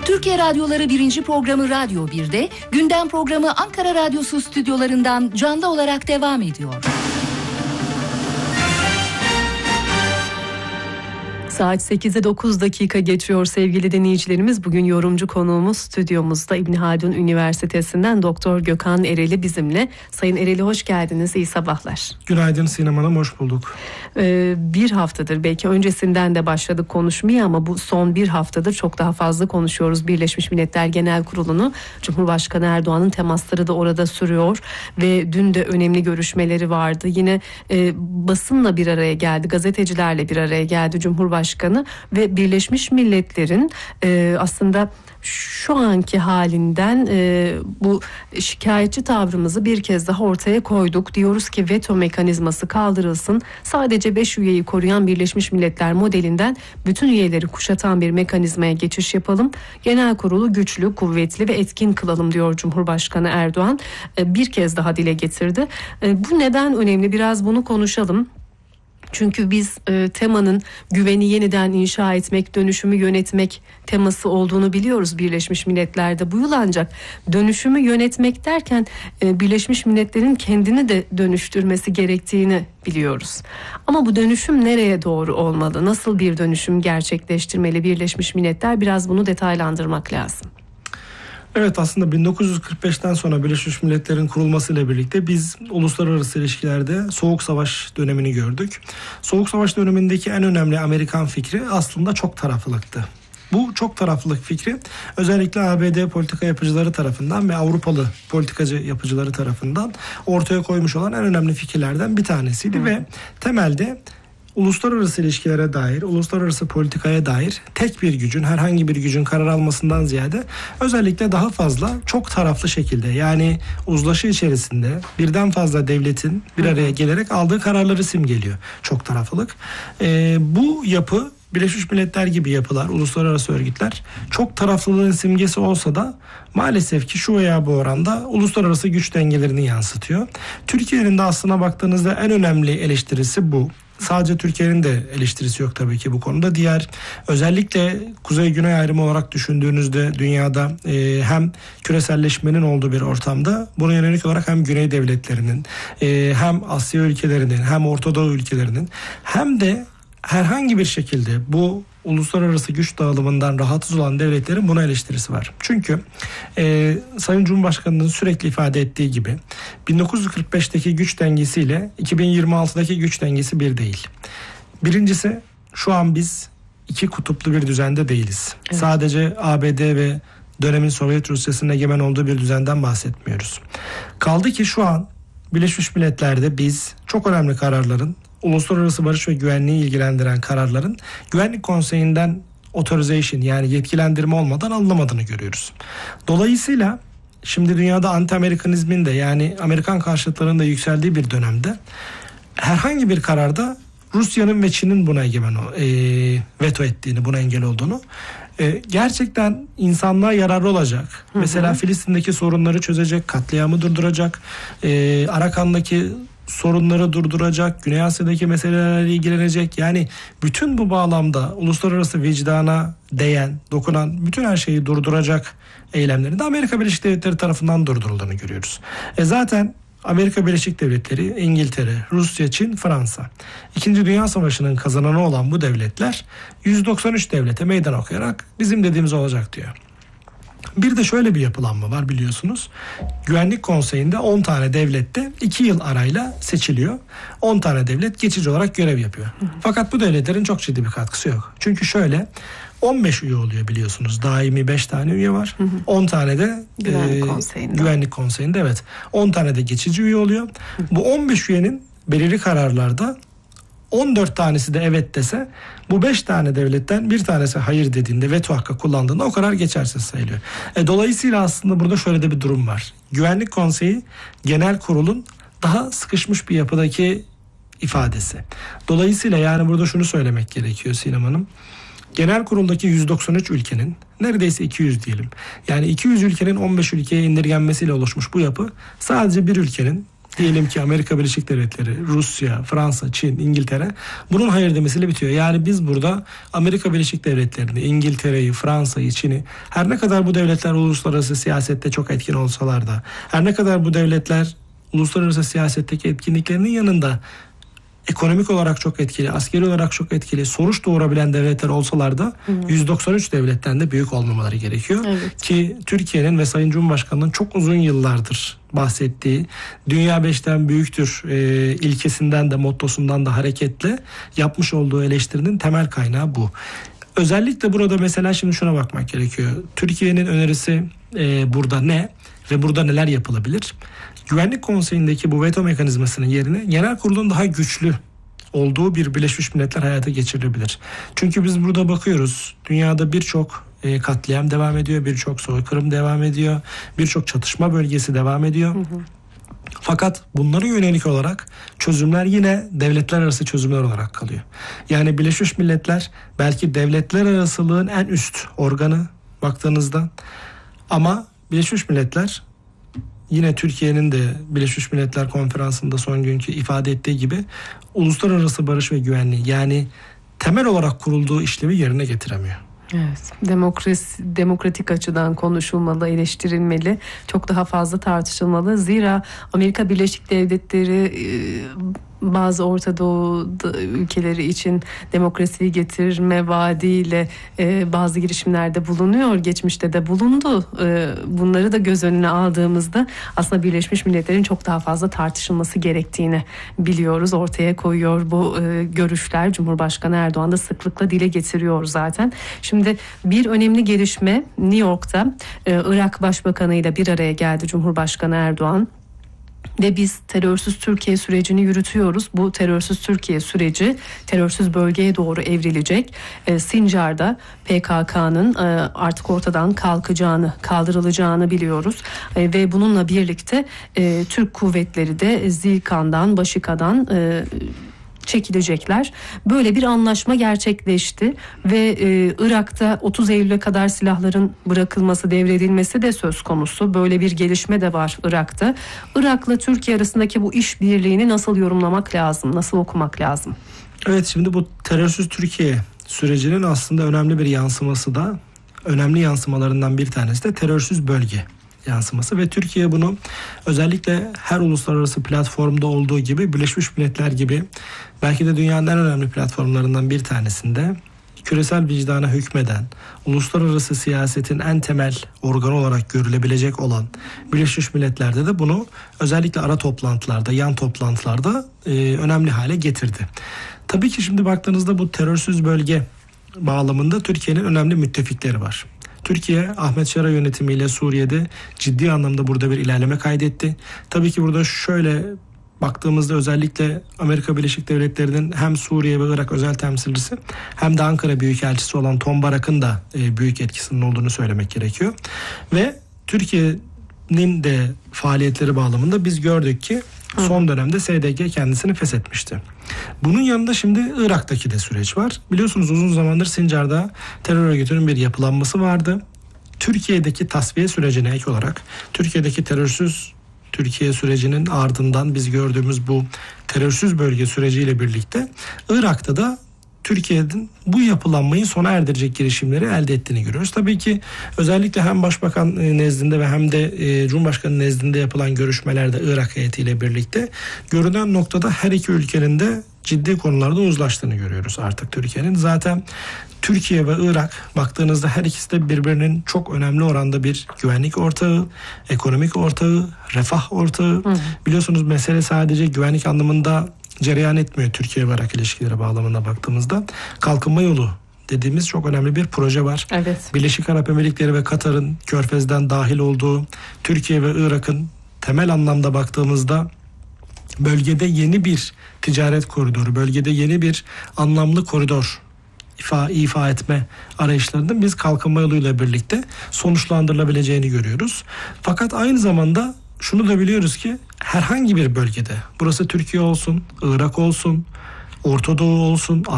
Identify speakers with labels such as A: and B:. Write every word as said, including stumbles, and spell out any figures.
A: Türkiye Radyoları birinci programı Radyo bir'de, gündem programı Ankara Radyosu stüdyolarından canlı olarak devam ediyor.
B: Saat sekize dokuz dakika geçiyor sevgili dinleyicilerimiz. Bugün yorumcu konuğumuz stüdyomuzda İbn Haldun Üniversitesi'nden Doktor Gökhan Ereli bizimle. Sayın Ereli hoş geldiniz, iyi sabahlar.
C: Günaydın Sinem Hanım, hoş bulduk.
B: Ee, bir haftadır, belki öncesinden de başladık konuşmaya ama bu son bir haftadır çok daha fazla konuşuyoruz. Birleşmiş Milletler Genel Kurulu'nu, Cumhurbaşkanı Erdoğan'ın temasları da orada sürüyor ve dün de önemli görüşmeleri vardı. Yine e, basınla bir araya geldi, gazetecilerle bir araya geldi Cumhurbaşkanı. Başkanı ve Birleşmiş Milletler'in e, aslında şu anki halinden e, bu şikayetçi tavrımızı bir kez daha ortaya koyduk. Diyoruz ki veto mekanizması kaldırılsın. Sadece beş üyeyi koruyan Birleşmiş Milletler modelinden bütün üyeleri kuşatan bir mekanizmaya geçiş yapalım. Genel kurulu güçlü, kuvvetli ve etkin kılalım diyor Cumhurbaşkanı Erdoğan. E, bir kez daha dile getirdi. E, bu neden önemli? Biraz bunu konuşalım. Çünkü biz e, temanın güveni yeniden inşa etmek, dönüşümü yönetmek teması olduğunu biliyoruz Birleşmiş Milletler'de. Bu yıl ancak dönüşümü yönetmek derken e, Birleşmiş Milletler'in kendini de dönüştürmesi gerektiğini biliyoruz. Ama bu dönüşüm nereye doğru olmalı? Nasıl bir dönüşüm gerçekleştirmeli Birleşmiş Milletler? Biraz bunu detaylandırmak lazım.
C: Evet, aslında bin dokuz yüz kırk beşten sonra Birleşmiş Milletler'in kurulmasıyla birlikte biz uluslararası ilişkilerde Soğuk Savaş dönemini gördük. Soğuk Savaş dönemindeki en önemli Amerikan fikri aslında çok taraflılıktı. Bu çok taraflılık fikri özellikle A B D politika yapıcıları tarafından ve Avrupalı politikacı yapıcıları tarafından ortaya koymuş olan en önemli fikirlerden bir tanesiydi. Hı. Ve temelde uluslararası ilişkilere dair, uluslararası politikaya dair tek bir gücün, herhangi bir gücün karar almasından ziyade özellikle daha fazla çok taraflı şekilde, yani uzlaşı içerisinde birden fazla devletin bir araya gelerek aldığı kararları simgeliyor çok taraflılık. Ee, bu yapı Birleşmiş Milletler gibi yapılar, uluslararası örgütler çok taraflılığın simgesi olsa da maalesef ki şu veya bu oranda uluslararası güç dengelerini yansıtıyor. Türkiye'nin de aslına baktığınızda en önemli eleştirisi bu. Sadece Türkiye'nin de eleştirisi yok tabii ki bu konuda. Diğer, özellikle kuzey-güney ayrımı olarak düşündüğünüzde dünyada e, hem küreselleşmenin olduğu bir ortamda buna yönelik olarak hem güney devletlerinin, e, hem Asya ülkelerinin, hem Orta Doğu ülkelerinin, hem de herhangi bir şekilde bu uluslararası güç dağılımından rahatsız olan devletlerin buna eleştirisi var. Çünkü e, Sayın Cumhurbaşkanı'nın sürekli ifade ettiği gibi bin dokuz yüz kırk beşteki güç dengesiyle iki bin yirmi altıdaki güç dengesi bir değil. Birincisi, şu an biz iki kutuplu bir düzende değiliz. Evet. Sadece A B D ve dönemin Sovyet Rusyası'nın egemen olduğu bir düzenden bahsetmiyoruz. Kaldı ki şu an Birleşmiş Milletler'de biz çok önemli kararların, uluslararası barış ve güvenliği ilgilendiren kararların Güvenlik Konseyi'nden authorization, yani yetkilendirme olmadan alınamadığını görüyoruz. Dolayısıyla şimdi dünyada anti-Amerikanizmin de, yani Amerikan karşıtlarının da yükseldiği bir dönemde herhangi bir kararda Rusya'nın ve Çin'in buna egemen e, veto ettiğini, buna engel olduğunu, e, gerçekten insanlığa yararlı olacak. Hı hı. Mesela Filistin'deki sorunları çözecek, katliamı durduracak, e, Arakan'daki sorunları durduracak, Güney Asya'daki meselelerle ilgilenecek. Yani bütün bu bağlamda uluslararası vicdana değen, dokunan bütün her şeyi durduracak eylemlerin de Amerika Birleşik Devletleri tarafından durdurulduğunu görüyoruz. E zaten Amerika Birleşik Devletleri, İngiltere, Rusya, Çin, Fransa, İkinci Dünya Savaşı'nın kazananı olan bu devletler yüz doksan üç devlete meydan okuyarak bizim dediğimiz olacak diyor. Bir de şöyle bir yapılanma var biliyorsunuz. Güvenlik Konseyi'nde on tane devlette iki yıl arayla seçiliyor. on tane devlet geçici olarak görev yapıyor. Hı hı. Fakat bu devletlerin çok ciddi bir katkısı yok. Çünkü şöyle, on beş üye oluyor biliyorsunuz. Daimi beş tane üye var. Hı hı. on tane de Güvenlik, e, Konseyi'nde. Güvenlik Konseyi'nde evet. on tane de geçici üye oluyor. Hı. Bu on beş üyenin belirli kararlarda on dört tanesi de evet dese, bu beş tane devletten bir tanesi hayır dediğinde, veto hakkı kullandığında o karar geçersiz sayılıyor. E, dolayısıyla aslında burada şöyle de bir durum var. Güvenlik Konseyi Genel Kurul'un daha sıkışmış bir yapıdaki ifadesi. Dolayısıyla yani burada şunu söylemek gerekiyor Sinem Hanım. Genel Kurul'daki yüz doksan üç ülkenin, neredeyse iki yüz diyelim, yani iki yüz ülkenin on beş ülkeye indirgenmesiyle oluşmuş bu yapı sadece bir ülkenin, Diyelim ki Amerika Birleşik Devletleri, Rusya, Fransa, Çin, İngiltere bunun hayır demesiyle bitiyor. Yani biz burada Amerika Birleşik Devletleri'ni, İngiltere'yi, Fransa'yı, Çin'i, her ne kadar bu devletler uluslararası siyasette çok etkin olsalar da, her ne kadar bu devletler uluslararası siyasetteki etkinliklerinin yanında ekonomik olarak çok etkili, askeri olarak çok etkili, sonuç doğurabilen devletler olsalar da hı hı. yüz doksan üç devletten de büyük olmamaları gerekiyor. Evet. Ki Türkiye'nin ve Sayın Cumhurbaşkanı'nın çok uzun yıllardır bahsettiği dünya beşten büyüktür e, ilkesinden de mottosundan da hareketle yapmış olduğu eleştirinin temel kaynağı bu. Özellikle burada mesela şimdi şuna bakmak gerekiyor. Türkiye'nin önerisi e, burada ne ve burada neler yapılabilir? Güvenlik Konseyi'ndeki bu veto mekanizmasının yerine genel kurulun daha güçlü olduğu bir Birleşmiş Milletler hayata geçirilebilir. Çünkü biz burada bakıyoruz, dünyada birçok e, katliam devam ediyor, birçok soykırım devam ediyor, birçok çatışma bölgesi devam ediyor. Hı hı. Fakat bunlara yönelik olarak çözümler yine devletler arası çözümler olarak kalıyor. Yani Birleşmiş Milletler belki devletler arasılığın en üst organı baktığınızda, ama Birleşmiş Milletler yine Türkiye'nin de Birleşmiş Milletler Konferansı'nda son günkü ifade ettiği gibi uluslararası barış ve güvenliği, yani temel olarak kurulduğu işlevi yerine getiremiyor.
B: Evet, demokrasi, demokratik açıdan konuşulmalı, eleştirilmeli, çok daha fazla tartışılmalı. Zira Amerika Birleşik Devletleri bazı Orta Doğu ülkeleri için demokrasiyi getirme vaadiyle bazı girişimlerde bulunuyor. Geçmişte de bulundu. Bunları da göz önüne aldığımızda aslında Birleşmiş Milletler'in çok daha fazla tartışılması gerektiğini biliyoruz. Ortaya koyuyor bu görüşler. Cumhurbaşkanı Erdoğan da sıklıkla dile getiriyor zaten. Şimdi bir önemli gelişme New York'ta Irak Başbakanı ile bir araya geldi Cumhurbaşkanı Erdoğan. Ve biz terörsüz Türkiye sürecini yürütüyoruz. Bu terörsüz Türkiye süreci terörsüz bölgeye doğru evrilecek. E, Sincar'da P K K'nın e, artık ortadan kalkacağını, kaldırılacağını biliyoruz. E, ve bununla birlikte e, Türk kuvvetleri de Zilkan'dan, Başika'dan E, çekilecekler. Böyle bir anlaşma gerçekleşti ve e, Irak'ta otuz Eylül'e kadar silahların bırakılması, devredilmesi de söz konusu. Böyle bir gelişme de var Irak'ta. Irak'la Türkiye arasındaki bu işbirliğini nasıl yorumlamak lazım? Nasıl okumak lazım?
C: Evet, şimdi bu terörsüz Türkiye sürecinin aslında önemli bir yansıması da, önemli yansımalarından bir tanesi de terörsüz bölge yansıması ve Türkiye bunu özellikle her uluslararası platformda olduğu gibi Birleşmiş Milletler gibi belki de dünyanın en önemli platformlarından bir tanesinde küresel vicdana hükmeden, uluslararası siyasetin en temel organı olarak görülebilecek olan Birleşmiş Milletler'de de bunu özellikle ara toplantılarda, yan toplantılarda e, önemli hale getirdi. Tabii ki şimdi baktığınızda bu terörsüz bölge bağlamında Türkiye'nin önemli müttefikleri var. Türkiye, Ahmet Şara yönetimiyle Suriye'de ciddi anlamda burada bir ilerleme kaydetti. Tabii ki burada şöyle baktığımızda özellikle Amerika Birleşik Devletleri'nin hem Suriye ve Irak özel temsilcisi hem de Ankara Büyükelçisi olan Tom Barak'ın da büyük etkisinin olduğunu söylemek gerekiyor. Ve Türkiye'nin de faaliyetleri bağlamında biz gördük ki son dönemde S D G kendisini feshetmişti. Bunun yanında şimdi Irak'taki de süreç var. Biliyorsunuz uzun zamandır Sincar'da terör örgütünün bir yapılanması vardı. Türkiye'deki tasfiye sürecine ek olarak Türkiye'deki terörsüz Türkiye sürecinin ardından biz gördüğümüz bu terörsüz bölge süreciyle birlikte Irak'ta da Türkiye'nin bu yapılanmayı sona erdirecek girişimleri elde ettiğini görüyoruz. Tabii ki özellikle hem Başbakan nezdinde ve hem de Cumhurbaşkanı nezdinde yapılan görüşmelerde Irak heyetiyle birlikte görünen noktada her iki ülkenin de ciddi konularda uzlaştığını görüyoruz artık Türkiye'nin. Zaten Türkiye ve Irak baktığınızda her ikisi de birbirinin çok önemli oranda bir güvenlik ortağı, ekonomik ortağı, refah ortağı. Hı. Biliyorsunuz mesele sadece güvenlik anlamında cereyan etmiyor Türkiye ve Irak ilişkileri bağlamında baktığımızda. Kalkınma yolu dediğimiz çok önemli bir proje var.
B: Evet.
C: Birleşik Arap Emirlikleri ve Katar'ın Körfez'den dahil olduğu, Türkiye ve Irak'ın temel anlamda baktığımızda bölgede yeni bir ticaret koridoru, bölgede yeni bir anlamlı koridor ifa, ifa etme arayışlarında biz kalkınma yoluyla birlikte sonuçlandırılabileceğini görüyoruz. Fakat aynı zamanda şunu da biliyoruz ki herhangi bir bölgede, burası Türkiye olsun, Irak olsun, Orta Doğu olsun,